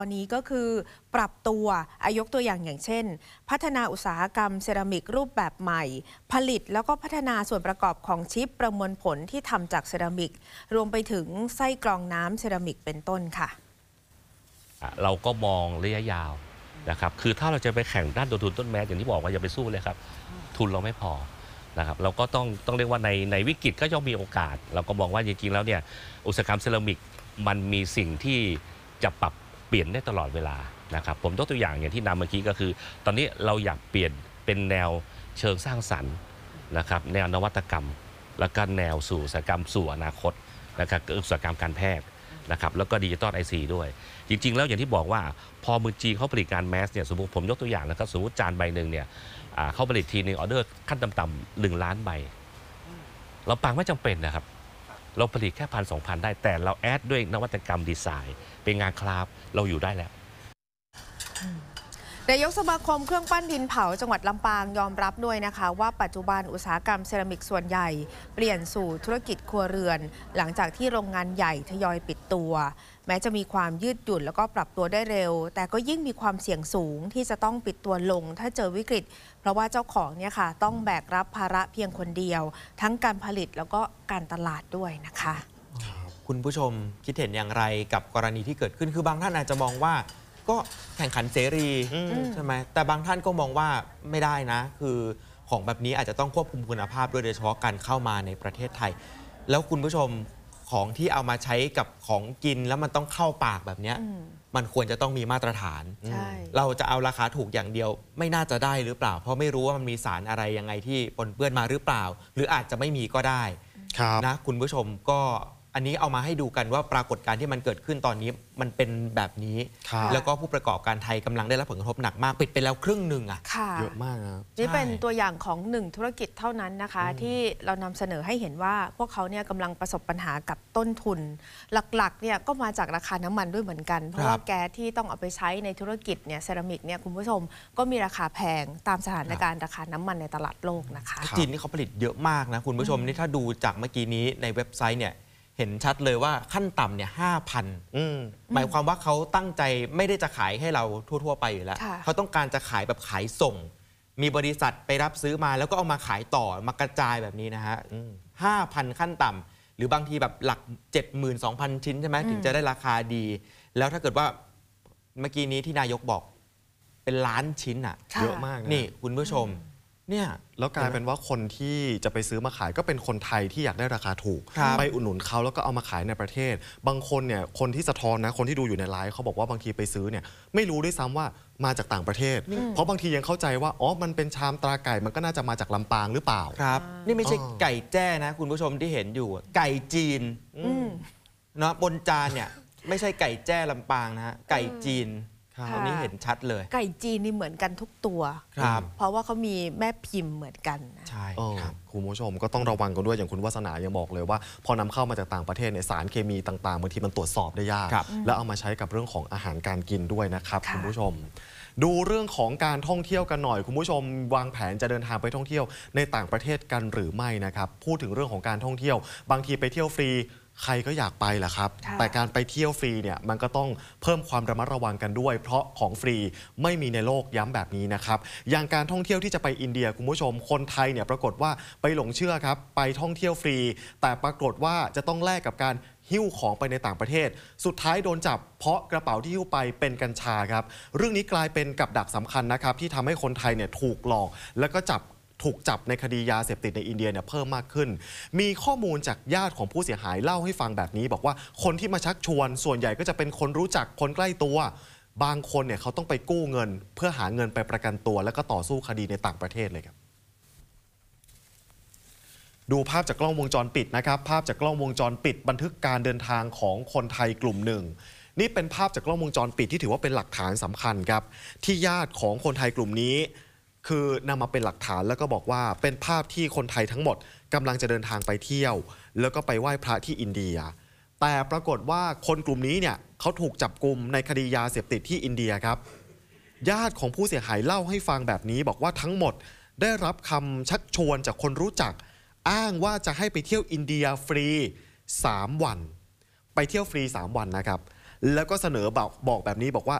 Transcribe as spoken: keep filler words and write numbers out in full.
ตอนนี้ก็คือปรับตัวอายกตัวอย่างอย่างเช่นพัฒนาอุตสาหกรรมเซรามิกรูปแบบใหม่ผลิตแล้วก็พัฒนาส่วนประกอบของชิปประมวลผลที่ทำจากเซรามิกรวมไปถึงไส้กรองน้ำเซรามิกเป็นต้นค่ะเราก็มองระยะยาวนะครับคือถ้าเราจะไปแข่งด้านต้นทุนต้นแม้อย่างที่บอกว่าอย่าไปสู้เลยครับทุนเราไม่พอนะครับเราก็ต้องต้องเรียกว่าในในวิกฤตก็ย่อมมีโอกาสเราก็มองว่าจริงๆแล้วเนี่ยอุตสาหกรรมเซรามิกมันมีสิ่งที่จะปรับเปลี่ยนได้ตลอดเวลานะครับผมยกตัวอย่างอย่างที่นำเมื่อกี้ก็คือตอนนี้เราอยากเปลี่ยนเป็นแนวเชิงสร้างสรรค์นะครับแนวนวัตกรรมแล้วก็แนวสู่อุตสาหกรรมสู่อนาคตนะครับอุตสาหกรรมการแพทย์นะครับแล้วก็ดิจิตอลไอซีด้วยจริงๆแล้วอย่างที่บอกว่าพอมือจีเขาผลิตการแมสเนี่ยสมมติผมยกตัวอย่างนะครับสมมติจานใบหนึ่งเนี่ยเขาผลิตทีนึงออเดอร์ขั้นต่ำๆหนึ่งล้านใบเราปังไม่จำเป็นนะครับเราผลิตแค่พันสองพันได้แต่เราแอดด้วยนวัตกรรมดีไซน์เป็นงานคราฟเราอยู่ได้แล้วนายกสมาคมเครื่องปั้นดินเผาจังหวัดลำปางยอมรับด้วยนะคะว่าปัจจุบันอุตสาหกรรมเซรามิกส่วนใหญ่เปลี่ยนสู่ธุรกิจครัวเรือนหลังจากที่โรงงานใหญ่ทยอยปิดตัวแม้จะมีความยืดหยุ่นแล้วก็ปรับตัวได้เร็วแต่ก็ยิ่งมีความเสี่ยงสูงที่จะต้องปิดตัวลงถ้าเจอวิกฤตเพราะว่าเจ้าของเนี่ยค่ะต้องแบกรับภาระเพียงคนเดียวทั้งการผลิตแล้วก็การตลาดด้วยนะคะคุณผู้ชมคิดเห็นอย่างไรกับกรณีที่เกิดขึ้นคือบางท่านอาจจะมองว่าก็แข่งขันเสรีใช่ไหมแต่บางท่านก็มองว่าไม่ได้นะคือของแบบนี้อาจจะต้องควบคุมคุณภาพด้วยโดยเฉพาะการเข้ามาในประเทศไทยแล้วคุณผู้ชมของที่เอามาใช้กับของกินแล้วมันต้องเข้าปากแบบนี้มันควรจะต้องมีมาตรฐานเราจะเอาราคาถูกอย่างเดียวไม่น่าจะได้หรือเปล่าเพราะไม่รู้ว่ามันมีสารอะไรยังไงที่ปนเปื้อนมาหรือเปล่าหรืออาจจะไม่มีก็ได้นะคุณผู้ชมก็อันนี้เอามาให้ดูกันว่าปรากฏการณ์ที่มันเกิดขึ้นตอนนี้มันเป็นแบบนี้แล้วก็ผู้ประกอบการไทยกำลังได้รับผลกระทบหนักมากปิดไปแล้วครึ่งหนึ่งอ่ะเยอะมากนะนี่เป็นตัวอย่างของหนึ่งธุรกิจเท่านั้นนะคะที่เรานำเสนอให้เห็นว่าพวกเขาเนี่ยกำลังประสบปัญหากับต้นทุนหลักๆเนี่ยก็มาจากราคาน้ำมันด้วยเหมือนกันเพราะว่าแก๊สที่ต้องเอาไปใช้ในธุรกิจเนี่ยเซรามิกเนี่ยคุณผู้ชมก็มีราคาแพงตามสถานการณ์ราคาน้ำมันในตลาดโลกนะคะจีนนี่เขาผลิตเยอะมากนะคุณผู้ชมนี่ถ้าดูจากเมื่อกี้นี้ในเว็บไซต์เนี่ยเห็นชัดเลยว่าขั้นต่ำเนี่ยห้าพันหมายความว่าเขาตั้งใจไม่ได้จะขายให้เราทั่วๆไปอยู่แล้วเขาต้องการจะขายแบบขายส่งมีบริษัทไปรับซื้อมาแล้วก็เอามาขายต่อมากระจายแบบนี้นะฮะห้าพันขั้นต่ำหรือบางทีแบบหลัก เจ็ดหมื่นสองพัน ชิ้นใช่ไหมถึงจะได้ราคาดีแล้วถ้าเกิดว่าเมื่อกี้นี้ที่นายกบอกเป็นล้านชิ้นอ่ะเยอะมากนี่คุณผู้ชมเนี่ยแล้วกลายเป็นว่าคนที่จะไปซื้อมาขายก็เป็นคนไทยที่อยากได้ราคาถูกไปอุดหนุนเขาแล้วก็เอามาขายในประเทศบางคนเนี่ยคนที่สะท้อนนะคนที่ดูอยู่ในไลฟ์เขาบอกว่าบางทีไปซื้อเนี่ยไม่รู้ด้วยซ้ำว่ามาจากต่างประเทศเพราะบางทียังเข้าใจว่าอ๋อมันเป็นชามตราไก่มันก็น่าจะมาจากลำปางหรือเปล่าครับนี่ไม่ใช่ไก่แจ้นะคุณผู้ชมที่เห็นอยู่ไก่จีนเนาะบนจานเนี่ยไม่ใช่ไก่แจ้ลำปางนะฮะไก่จีนอันนี้เห็นชัดเลยไก่จีนนี่เหมือนกันทุกตัวครับเพราะว่าเขามีแม่พิมพ์เหมือนกันใช่ครับคุณผู้ชมก็ต้องระวังกันด้วยอย่างคุณวาสนายังบอกเลยว่าพอนำเข้ามาจากต่างประเทศในสารเคมีต่างๆบางทีมันตรวจสอบได้ยากแล้วเอามาใช้กับเรื่องของอาหารการกินด้วยนะครับคุณผู้ชมดูเรื่องของการท่องเที่ยวกันหน่อยคุณผู้ชมวางแผนจะเดินทางไปท่องเที่ยวในต่างประเทศกันหรือไม่นะครับพูดถึงเรื่องของการท่องเที่ยวบางทีไปเที่ยวฟรีใครก็อยากไปแหละครับแต่การไปเที่ยวฟรีเนี่ยมันก็ต้องเพิ่มความระมัดระวังกันด้วยเพราะของฟรีไม่มีในโลกย้ำแบบนี้นะครับอย่างการท่องเที่ยวที่จะไปอินเดียคุณผู้ชมคนไทยเนี่ยปรากฏว่าไปหลงเชื่อครับไปท่องเที่ยวฟรีแต่ปรากฏว่าจะต้องแลกกับการหิ้วของไปในต่างประเทศสุดท้ายโดนจับเพราะกระเป๋าที่หิ้วไปเป็นกัญชาครับเรื่องนี้กลายเป็นกับดักสำคัญนะครับที่ทำให้คนไทยเนี่ยถูกหลอกแล้วก็จับถูกจับในคดียาเสพติดในอินเดียเนี่ยเพิ่มมากขึ้นมีข้อมูลจากญาติของผู้เสียหายเล่าให้ฟังแบบนี้บอกว่าคนที่มาชักชวนส่วนใหญ่ก็จะเป็นคนรู้จักคนใกล้ตัวบางคนเนี่ยเขาต้องไปกู้เงินเพื่อหาเงินไปประกันตัวแล้วก็ต่อสู้คดีในต่างประเทศเลยครับดูภาพจากกล้องวงจรปิดนะครับภาพจากกล้องวงจรปิดบันทึกการเดินทางของคนไทยกลุ่มหนึ่งนี่เป็นภาพจากกล้องวงจรปิดที่ถือว่าเป็นหลักฐานสำคัญครับที่ญาติของคนไทยกลุ่มนี้คือนำมาเป็นหลักฐานแล้วก็บอกว่าเป็นภาพที่คนไทยทั้งหมดกำลังจะเดินทางไปเที่ยวแล้วก็ไปไหว้พระที่อินเดียแต่ปรากฏว่าคนกลุ่มนี้เนี่ยเขาถูกจับกุมในคดียาเสพติดที่อินเดียครับญาติของผู้เสียหายเล่าให้ฟังแบบนี้บอกว่าทั้งหมดได้รับคำชักชวนจากคนรู้จักอ้างว่าจะให้ไปเที่ยวอินเดียฟรีสามวันไปเที่ยวฟรีสามวันนะครับแล้วก็เสนอบอกบอกแบบนี้บอกว่า